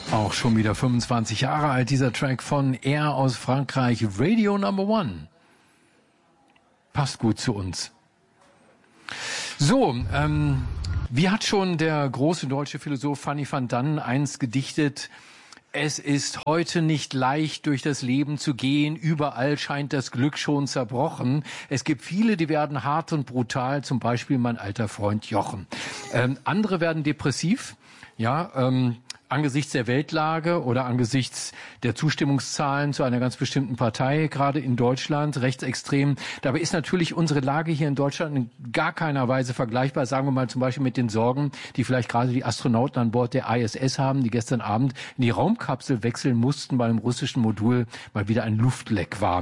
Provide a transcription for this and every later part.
Auch schon wieder 25 Jahre alt, dieser Track von Air aus Frankreich, Radio Number One. Passt gut zu uns. So, wie hat schon der große deutsche Philosoph Fanny van Dannen einst gedichtet: Es ist heute nicht leicht, durch das Leben zu gehen. Überall scheint das Glück schon zerbrochen. Es gibt viele, die werden hart und brutal, zum Beispiel mein alter Freund Jochen. Andere werden depressiv, ja, angesichts der Weltlage oder angesichts der Zustimmungszahlen zu einer ganz bestimmten Partei, gerade in Deutschland, rechtsextrem. Dabei ist natürlich unsere Lage hier in Deutschland in gar keiner Weise vergleichbar, sagen wir mal zum Beispiel mit den Sorgen, die vielleicht gerade die Astronauten an Bord der ISS haben, die gestern Abend in die Raumkapsel wechseln mussten, weil im russischen Modul mal wieder ein Luftleck war.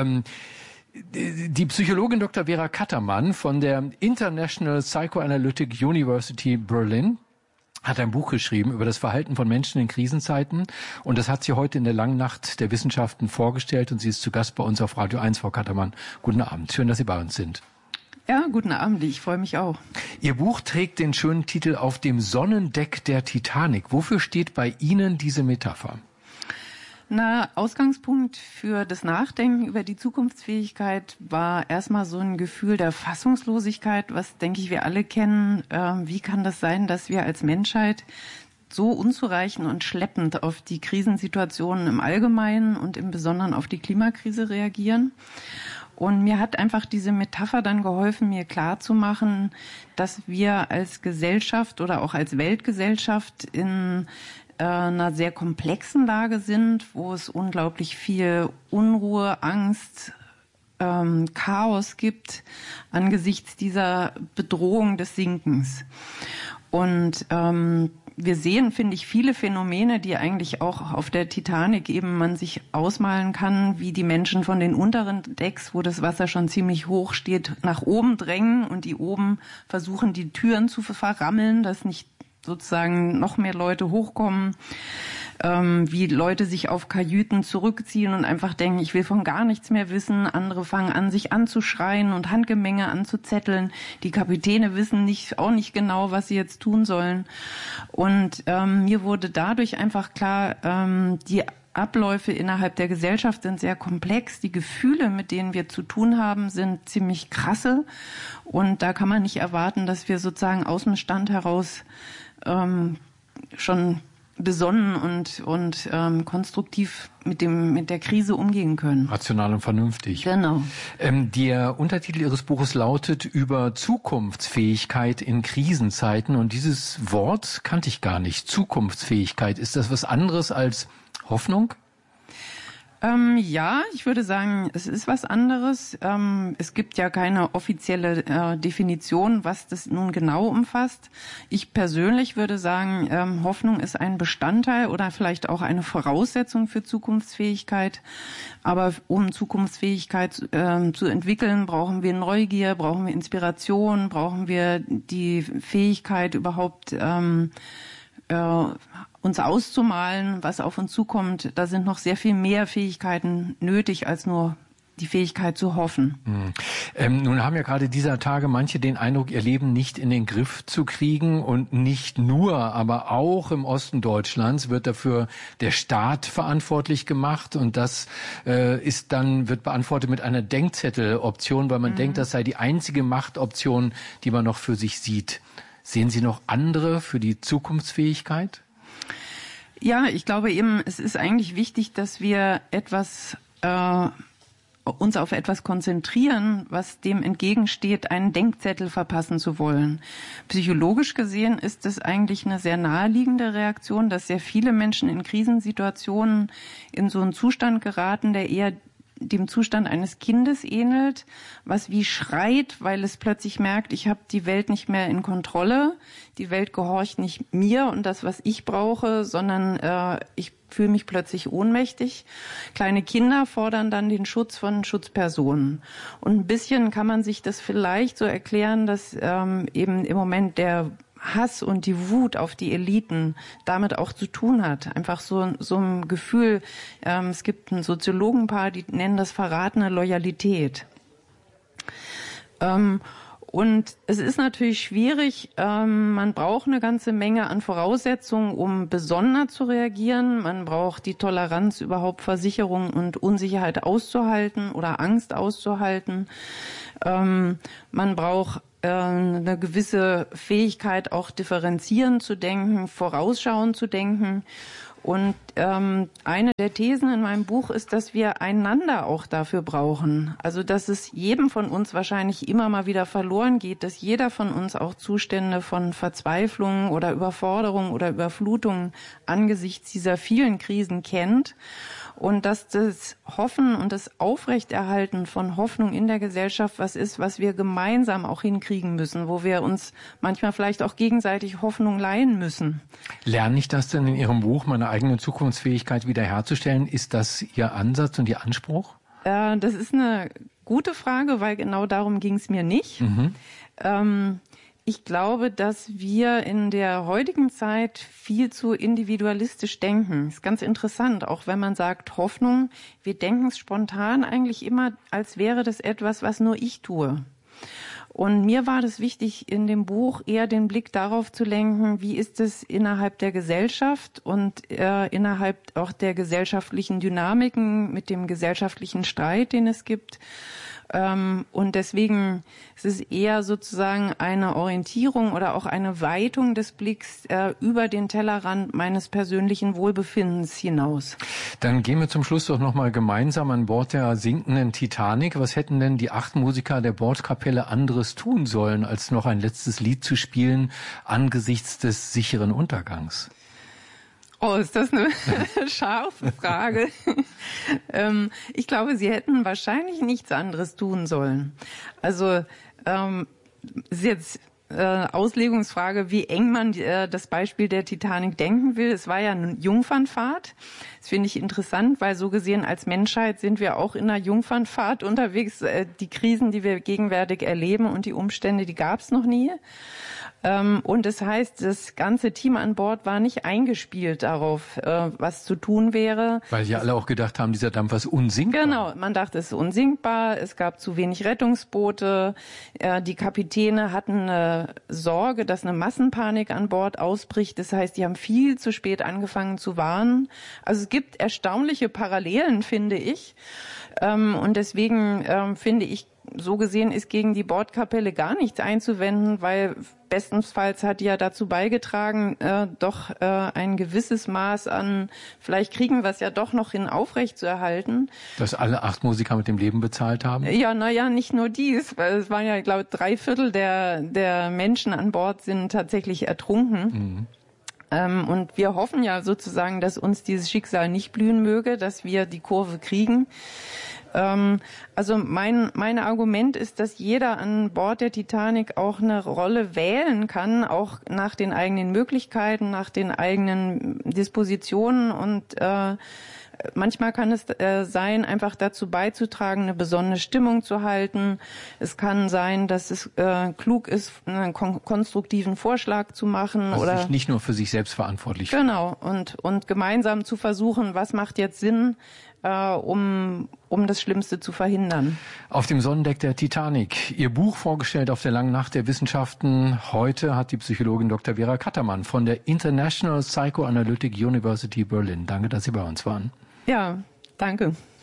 Die Psychologin Dr. Vera Kattermann von der International Psychoanalytic University Berlin hat ein Buch geschrieben über das Verhalten von Menschen in Krisenzeiten, und das hat sie heute in der langen Nacht der Wissenschaften vorgestellt, und sie ist zu Gast bei uns auf Radio 1, Frau Kattermann. Guten Abend, schön, dass Sie bei uns sind. Ja, guten Abend, ich freue mich auch. Ihr Buch trägt den schönen Titel Auf dem Sonnendeck der Titanic. Wofür steht bei Ihnen diese Metapher? Na, Ausgangspunkt für das Nachdenken über die Zukunftsfähigkeit war erstmal so ein Gefühl der Fassungslosigkeit, was, denke ich, wir alle kennen. Wie kann das sein, dass wir als Menschheit so unzureichend und schleppend auf die Krisensituationen im Allgemeinen und im Besonderen auf die Klimakrise reagieren? Und mir hat einfach diese Metapher dann geholfen, mir klarzumachen, dass wir als Gesellschaft oder auch als Weltgesellschaft in einer sehr komplexen Lage sind, wo es unglaublich viel Unruhe, Angst, Chaos gibt angesichts dieser Bedrohung des Sinkens. Und wir sehen, finde ich, viele Phänomene, die eigentlich auch auf der Titanic eben man sich ausmalen kann, wie die Menschen von den unteren Decks, wo das Wasser schon ziemlich hoch steht, nach oben drängen und die oben versuchen, die Türen zu verrammeln, dass nicht sozusagen noch mehr Leute hochkommen, wie Leute sich auf Kajüten zurückziehen und einfach denken, ich will von gar nichts mehr wissen. Andere fangen an, sich anzuschreien und Handgemenge anzuzetteln. Die Kapitäne wissen auch nicht genau, was sie jetzt tun sollen. Und mir wurde dadurch einfach klar, die Abläufe innerhalb der Gesellschaft sind sehr komplex. Die Gefühle, mit denen wir zu tun haben, sind ziemlich krasse. Und da kann man nicht erwarten, dass wir sozusagen aus dem Stand heraus schon besonnen und konstruktiv mit der Krise umgehen können. Rational und vernünftig. Genau. Der Untertitel Ihres Buches lautet über Zukunftsfähigkeit in Krisenzeiten, und dieses Wort kannte ich gar nicht. Zukunftsfähigkeit, ist das was anderes als Hoffnung? Ja, ich würde sagen, es ist was anderes. Es gibt ja keine offizielle Definition, was das nun genau umfasst. Ich persönlich würde sagen, Hoffnung ist ein Bestandteil oder vielleicht auch eine Voraussetzung für Zukunftsfähigkeit. Aber um Zukunftsfähigkeit zu entwickeln, brauchen wir Neugier, brauchen wir Inspiration, brauchen wir die Fähigkeit überhaupt uns auszumalen, was auf uns zukommt. Da sind noch sehr viel mehr Fähigkeiten nötig als nur die Fähigkeit zu hoffen. Nun haben ja gerade dieser Tage manche den Eindruck, ihr Leben nicht in den Griff zu kriegen, und nicht nur, aber auch im Osten Deutschlands wird dafür der Staat verantwortlich gemacht, und das wird beantwortet mit einer Denkzetteloption, weil man denkt, das sei die einzige Machtoption, die man noch für sich sieht. Sehen Sie noch andere für die Zukunftsfähigkeit? Ja, ich glaube eben, es ist eigentlich wichtig, dass wir uns auf etwas konzentrieren, was dem entgegensteht, einen Denkzettel verpassen zu wollen. Psychologisch gesehen ist es eigentlich eine sehr naheliegende Reaktion, dass sehr viele Menschen in Krisensituationen in so einen Zustand geraten, der eher dem Zustand eines Kindes ähnelt, was wie schreit, weil es plötzlich merkt, ich habe die Welt nicht mehr in Kontrolle, die Welt gehorcht nicht mir und das, was ich brauche, sondern ich fühle mich plötzlich ohnmächtig. Kleine Kinder fordern dann den Schutz von Schutzpersonen. Und ein bisschen kann man sich das vielleicht so erklären, dass eben im Moment der Hass und die Wut auf die Eliten damit auch zu tun hat. Einfach so ein Gefühl, es gibt ein Soziologenpaar, die nennen das verratene Loyalität. Und es ist natürlich schwierig, man braucht eine ganze Menge an Voraussetzungen, um besonnen zu reagieren. Man braucht die Toleranz, überhaupt Versicherung und Unsicherheit auszuhalten oder Angst auszuhalten. Man braucht eine gewisse Fähigkeit, auch differenzierend zu denken, vorausschauend zu denken. Und eine der Thesen in meinem Buch ist, dass wir einander auch dafür brauchen. Also dass es jedem von uns wahrscheinlich immer mal wieder verloren geht, dass jeder von uns auch Zustände von Verzweiflung oder Überforderung oder Überflutung angesichts dieser vielen Krisen kennt. Und dass das Hoffen und das Aufrechterhalten von Hoffnung in der Gesellschaft was ist, was wir gemeinsam auch hinkriegen müssen, wo wir uns manchmal vielleicht auch gegenseitig Hoffnung leihen müssen. Lerne ich das denn in Ihrem Buch, meine eigene Zukunftsfähigkeit wiederherzustellen? Ist das Ihr Ansatz und Ihr Anspruch? Das ist eine gute Frage, weil genau darum ging es mir nicht. Ich glaube, dass wir in der heutigen Zeit viel zu individualistisch denken. Ist ganz interessant, auch wenn man sagt Hoffnung. Wir denken es spontan eigentlich immer, als wäre das etwas, was nur ich tue. Und mir war das wichtig, in dem Buch eher den Blick darauf zu lenken, wie ist es innerhalb der Gesellschaft und innerhalb auch der gesellschaftlichen Dynamiken mit dem gesellschaftlichen Streit, den es gibt. Und deswegen ist es eher sozusagen eine Orientierung oder auch eine Weitung des Blicks über den Tellerrand meines persönlichen Wohlbefindens hinaus. Dann gehen wir zum Schluss doch nochmal gemeinsam an Bord der sinkenden Titanic. Was hätten denn die 8 Musiker der Bordkapelle anderes tun sollen, als noch ein letztes Lied zu spielen angesichts des sicheren Untergangs? Oh, ist das eine scharfe Frage. Ich glaube, sie hätten wahrscheinlich nichts anderes tun sollen. Also ist jetzt Auslegungsfrage, wie eng man das Beispiel der Titanic denken will. Es war ja eine Jungfernfahrt. Das finde ich interessant, weil so gesehen als Menschheit sind wir auch in einer Jungfernfahrt unterwegs. Die Krisen, die wir gegenwärtig erleben und die Umstände, die gab es noch nie. Und das heißt, das ganze Team an Bord war nicht eingespielt darauf, was zu tun wäre. Weil ja alle auch gedacht haben, dieser Dampfer ist unsinkbar. Genau, man dachte, es ist unsinkbar. Es gab zu wenig Rettungsboote. Die Kapitäne hatten Sorge, dass eine Massenpanik an Bord ausbricht. Das heißt, die haben viel zu spät angefangen zu warnen. Also es gibt erstaunliche Parallelen, finde ich. Und deswegen finde ich, so gesehen ist gegen die Bordkapelle gar nichts einzuwenden, weil bestenfalls hat die ja dazu beigetragen, doch ein gewisses Maß an, vielleicht kriegen wir es ja doch noch hin, aufrecht zu erhalten. Dass alle 8 Musiker mit dem Leben bezahlt haben? Ja, naja, nicht nur dies, weil es waren ja, ich glaube, 3/4 der Menschen an Bord sind tatsächlich ertrunken. Und wir hoffen ja sozusagen, dass uns dieses Schicksal nicht blühen möge, dass wir die Kurve kriegen. Also mein Argument ist, dass jeder an Bord der Titanic auch eine Rolle wählen kann, auch nach den eigenen Möglichkeiten, nach den eigenen Dispositionen und manchmal kann es sein, einfach dazu beizutragen, eine besondere Stimmung zu halten. Es kann sein, dass es klug ist, einen konstruktiven Vorschlag zu machen. Also oder sich nicht nur für sich selbst verantwortlich. Genau, und gemeinsam zu versuchen, was macht jetzt Sinn, um das Schlimmste zu verhindern. Auf dem Sonnendeck der Titanic. Ihr Buch vorgestellt auf der langen Nacht der Wissenschaften. Heute hat die Psychologin Dr. Vera Kattermann von der International Psychoanalytic University Berlin. Danke, dass Sie bei uns waren. Ja, danke.